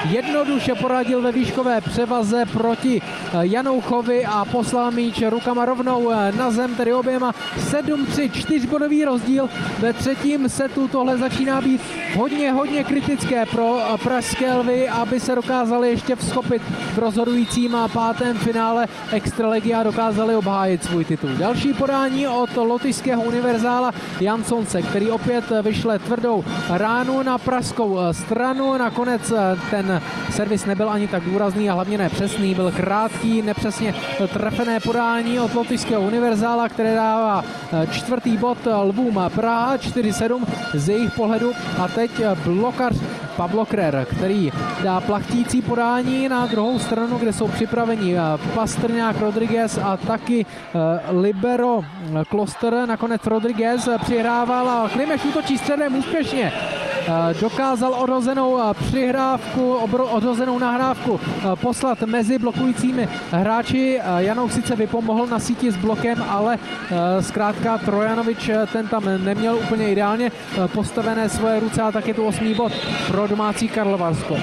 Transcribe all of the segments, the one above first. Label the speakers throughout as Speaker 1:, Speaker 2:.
Speaker 1: jednoduše poradil ve výškové převaze proti Janouchovi a poslal míč rukama rovnou na zem, tedy oběma. 7-3, 4bodový rozdíl ve třetím setu. Tohle začíná být hodně kritické pro pražské Lvy, aby se dokázali ještě vzchopit v rozhodujícím pátém finále Extraligy a dokázali obhájit svůj titul. Další podání od lotyšského univerzála Jansonce, který opět vyšle tvrdou ránu na pražskou stranu. Nakonec ten servis nebyl ani tak důrazný a hlavně nepřesný, byl krátký, nepřesně trefené podání od lotyšského univerzála, které dává čtvrtý bod Lvům Praha, 4-7 z jejich pohledu. A teď blokař Pablo Krer, který dá plachtící podání na druhou stranu, kde jsou připraveni Pastrňák, Rodriguez a taky libero Kloster. Nakonec Rodriguez přihrával a Klimeš útočí středem úspěšně. Dokázal odhozenou nahrávku poslat mezi blokujícími hráči. Janouch sice vypomohl na síti s blokem, ale zkrátka Trojanovič ten tam neměl úplně ideálně postavené svoje ruce a taky tu 8. bod pro domácí Karlovarsko.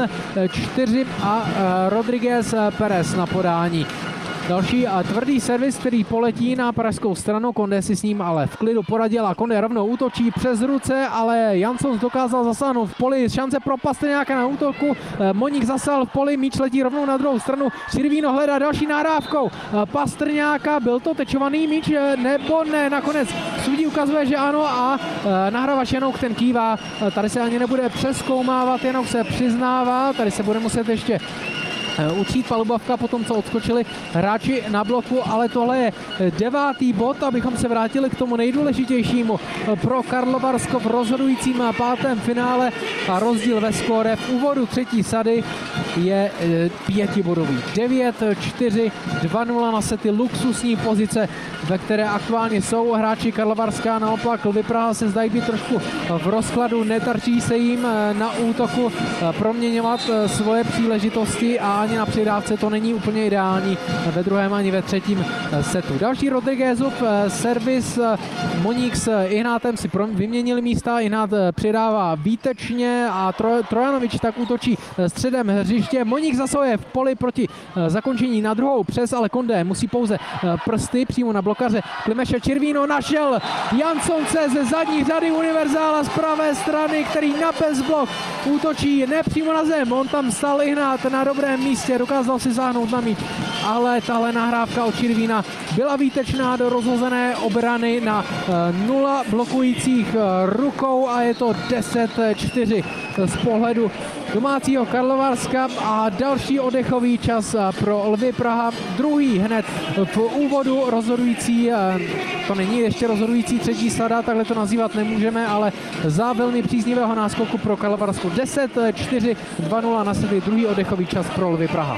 Speaker 1: 8-4 a Rodriguez Perez na podání. Další a tvrdý servis, který poletí na pražskou stranu. Konde si s ním ale v klidu poradil a Konde rovnou útočí přes ruce, ale Jansons dokázal zasáhnout v poli. Šance pro Pastrňáka na útoku. Moník zasál v poli, míč letí rovnou na druhou stranu. Čirvíno hledá další nahrávkou Pastrňáka. Byl to tečovaný míč nebo ne? Nakonec sudí ukazuje, že ano a nahrávač Janouch ten kývá. Tady se ani nebude přezkoumávat, Janouch se přiznává. Tady se bude muset ještě učít palubavka po tom, co odskočili hráči na bloku, ale tohle je 9. bod, abychom se vrátili k tomu nejdůležitějšímu pro Karlovarsko v rozhodujícím pátém finále a rozdíl ve skóre v úvodu třetí sady je 5bodový. 9-4, 2-0 na sety, luxusní pozice, ve které aktuálně jsou hráči Karlovarska. Naopak Lvy Praha se zdají být trošku v rozkladu, netarčí se jim na útoku proměňovat svoje příležitosti a ani na přidávce to není úplně ideální ve druhém ani ve třetím setu. Další Rodriguezův servis, Moník s Ihnátem si vyměnili místa, Ihnát přidává výtečně a Trojanovič tak útočí středem hřiště. Moník zasahuje v poli proti zakončení na druhou přes, ale Konde musí pouze prsty přímo na blokaře Klimeše. Čirvíno našel Jansonce ze zadní řady univerzála z pravé strany, který na bezblok útočí nepřímo na zem. On tam stál Ihnát na dobrém místě, dokázal si sáhnout na míč, ale tahle nahrávka od Čirvína byla výtečná do rozhozené obrany na 0 blokujících rukou a je to 10-4 z pohledu domácího Karlovarska a další oddechový čas pro Lvy Praha. Druhý hned v úvodu rozhodující, to není ještě rozhodující třetí sada, takhle to nazývat nemůžeme, ale za velmi příznivého náskoku pro Karlovarsko. 10-4, 2-0 na sebe, druhý oddechový čas pro Lvy Praha.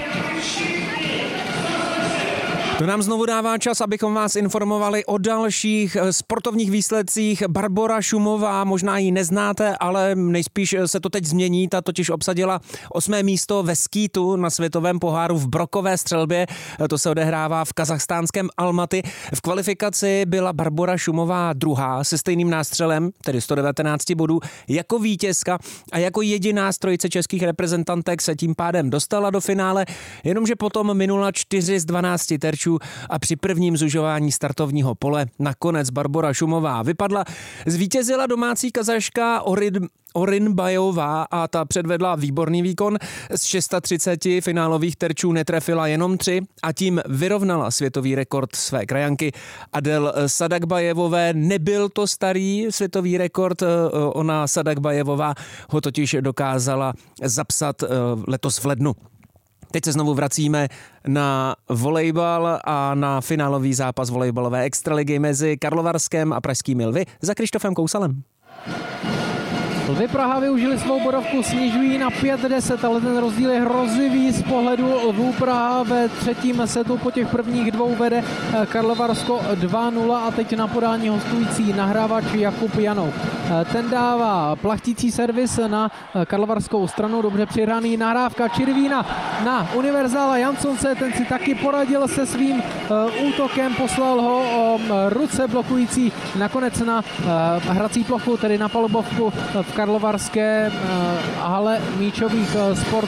Speaker 2: To nám znovu dává čas, abychom vás informovali o dalších sportovních výsledcích. Barbora Šumová, možná ji neznáte, ale nejspíš se to teď změní. Ta totiž obsadila 8. místo ve skítu na světovém poháru v brokové střelbě. To se odehrává v kazachstánském Almaty. V kvalifikaci byla Barbora Šumová druhá se stejným nástřelem, tedy 119 bodů, jako vítězka a jako jediná z trojice českých reprezentantek se tím pádem dostala do finále, jenomže potom minula 4 z 12 terčů a při prvním zužování startovního pole nakonec Barbora Šumová vypadla. Zvítězila domácí Kazaška Orinbajová a ta předvedla výborný výkon. Z 630 finálových terčů netrefila jenom 3 a tím vyrovnala světový rekord své krajanky Adel Sadakbajevové. Nebyl to starý světový rekord, ona Sadakbajevová ho totiž dokázala zapsat letos v lednu. Teď se znovu vracíme na volejbal a na finálový zápas volejbalové extraligy mezi Karlovarskem a pražskými Lvy za Krištofem Kousalem.
Speaker 1: Lvy Praha využili svou bodovku, snižují na 5-10, ale ten rozdíl je hrozivý z pohledu Lvů Praha. Ve třetím setu po těch prvních dvou vede Karlovarsko 2-0 a teď na podání hostující nahrávač Jakub Janouch. Ten dává plachtící servis na karlovarskou stranu, dobře přihraný nahrávka Čirvína na univerzála Jansonce, ten si taky poradil se svým útokem, poslal ho o ruce blokující nakonec na hrací plochu, tedy na palubovku v karlovarské hale míčových sportů.